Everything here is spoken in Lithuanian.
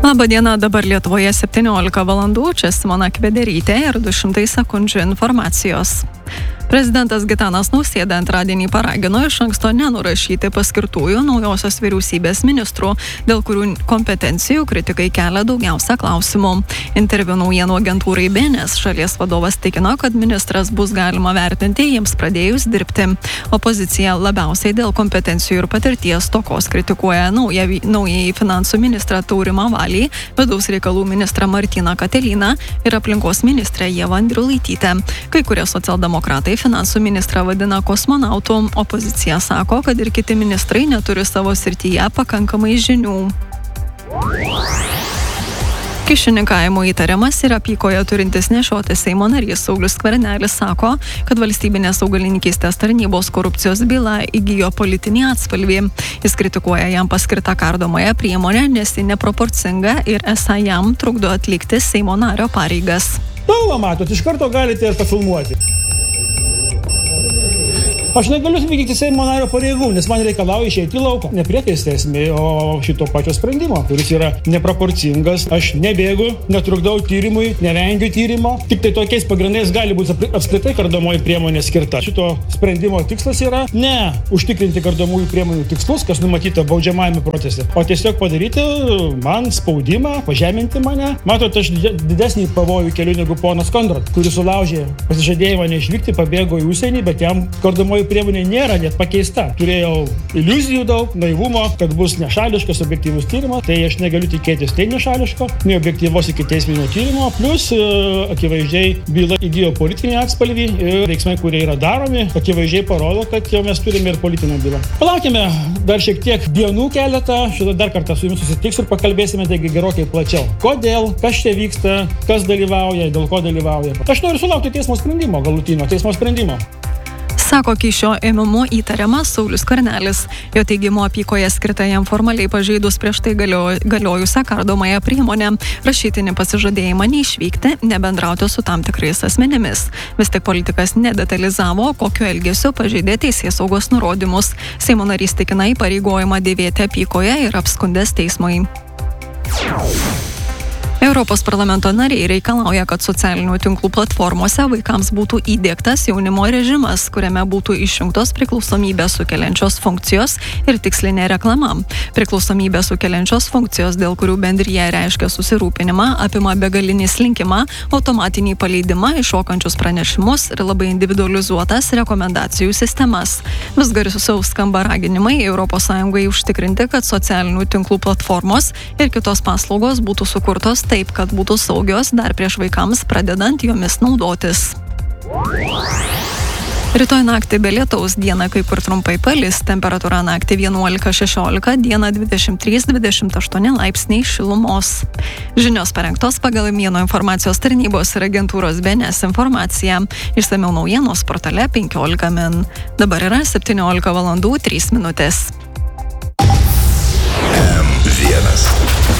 Labadiena, dabar Lietuvoje 17 valandų, čia Simona Kvederytė ir 200 sekundžių informacijos. Prezidentas Gitanas Nausėda antradienį paragino iš anksto nenurašyti paskirtųjų naujosios vyriausybės ministrų, dėl kurių kompetencijų kritikai kelia daugiausia klausimų. Interviu naujienų agentūrai BNS šalies vadovas tikino, kad ministras bus galima vertinti jiems pradėjus dirbti. Opozicija labiausiai dėl kompetencijų ir patirties stokos kritikuoja naująjį finansų ministrą Taurimą Valį, vidaus reikalų ministrą Martyną Katelyną ir aplinkos ministrę Ievą Andriulaitytę. Kai kurie socialdemokratai finansų ministrą vadina kosmonautu. Opozicija sako, kad ir kiti ministrai neturi savo srityje pakankamai žinių. Kyšininkavimu įtariamas ir apykoje turintis nešioti Seimo narys Saulius Skvernelis sako, kad valstybinės augalininkystės tarnybos korupcijos byla įgijo politinį atspalvį. Jis kritikuoja jam paskirtą kardomąją priemonę, nes ji neproporcinga ir esą jam trukdo atlikti Seimo nario pareigas. Matot, iš karto galite ir pafilmuoti. Aš negaliu vykdyti Seimo nario pareigų, nes man reikalauja išeiti į lauką. Ne priekaisto esmė, o šito pačio sprendimo, kuris yra neproporcingas. Aš nebėgu, netrukdau tyrimui, nevengiu tyrimo. Tik tai tokiais pagrindais gali būti apskritai kardomoji priemonė skirta. Šito sprendimo tikslas yra ne užtikrinti kardomųjų priemonių tikslus, kas numatyta baudžiamajame procese, o tiesiog padaryti man spaudimą, pažeminti mane. Matot, aš didesnį pavojų keliu negu ponas Kondrat, kuris sulaužė pasižadėjimą neišvykti, pabėgo į užsienį, bet jam kardomoji priemonė nėra net pakeista. Turėjau iliuzijų daug, naivumo, kad bus nešališkas objektyvus tyrimas, tai aš negaliu tikėtis tai nešališko, neobjektyvos iki teisminio tyrimo, plus akivaizdžiai byla įgijo politinį atspalvį ir veiksmai, kurie yra daromi, akivaizdžiai parodo, kad jau mes turime ir politinę bylą. Palaukime dar šiek tiek dienų keletą, šitą dar kartą su jumis susitiks ir pakalbėsime taigi gerokai plačiau. Kodėl, kas čia vyksta, kas dalyvauja, dėl ko dalyvauja. Aš noriu sulaukti teismo sprendimo, galutinio teismo sprendimo. Sako kyšio ėmimu įtariamas Saulius Skvernelis. Jo teigimu apykoje skirta jam formaliai pažeidus prieš tai galiojusią kardomąją priemonę, rašytinį pasižadėjimą neišvykti, nebendrauti su tam tikrais asmenimis. Vis tik politikas nedetalizavo, kokiu elgesiu pažeidė teisėsaugos nurodymus. Seimo narys tikina įpareigojimą dėvėti apykoje ir apskundęs teismui. Europos parlamento nariai reikalauja, kad socialinių tinklų platformose vaikams būtų įdiegtas jaunimo režimas, kuriame būtų išjungtos priklausomybę sukeliančios funkcijos ir tikslinė reklama. Priklausomybę sukeliančios funkcijos, dėl kurių bendrija reiškia susirūpinimą, apima begalinį slinkimą, automatinį paleidimą, iššokančius pranešimus ir labai individualizuotas rekomendacijų sistemas. Vis garsiau skamba raginimai ES užtikrinti, kad socialinių tinklų platformos ir kitos paslaugos būtų sukurtos taip, kad būtų saugios dar prieš vaikams pradedant jomis naudotis. Rytoj naktį be lietaus, dieną kai kur trumpai palis, temperatūra naktį 11-16, dieną 23-28 laipsniai šilumos. Žinios parengtos pagal Mieno informacijos tarnybos ir agentūros BNS informaciją. Išsamiau naujienos portale 15 min. Dabar yra 17 valandų 3 minutės. M1.